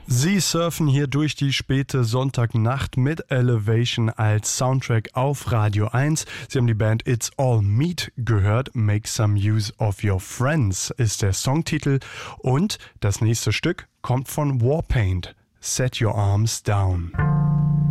Sie surfen hier durch die späte Sonntagnacht mit Elevation als Soundtrack auf Radio 1. Sie haben die Band It's All Meat gehört. Make Some Use of Your Friends ist der Songtitel. Und das nächste Stück kommt von Warpaint. Set Your Arms Down.